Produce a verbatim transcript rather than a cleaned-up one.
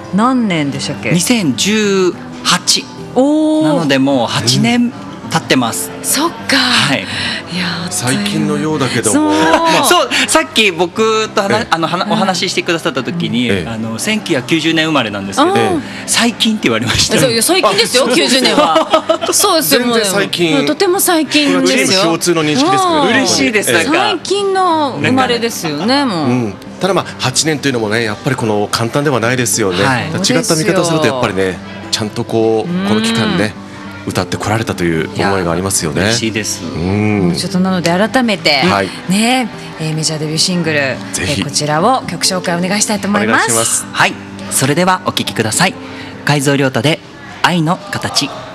何年でしたっけ？ にせんじゅうはちおー、 なのでもうはちねん経ってます。 そっか、 はい、 いや最近のようだけども、 も、 まあ、そうさっき僕と話、 ええ、 あのお話ししてくださった時に、 ええ、 あのせんきゅうひゃくきゅうじゅうねん生まれなんですけど、 ええ、 最近って言われました。 そう、最近ですよきゅうじゅうねんは。そうですよ、 全然最近、 とても最近ですよ。 共通の認識ですけど、 嬉しいです。なんか最近の生まれですよね、もう、うん、 ただまあはちねんというのもね、やっぱりこの簡単ではないですよね、はい、違った見方をするとやっぱりね、ちゃんとこうこの期間ね歌ってこられたという思いがありますよね。 嬉しいです。 うん、ちょっとなので改めて、はい、ね、えー、メジャーデビューシングル、ぜひ、えー、こちらを曲紹介お願いしたいと思います。 お願いします。 はい、それではお聴きください。海蔵亮太で愛の形。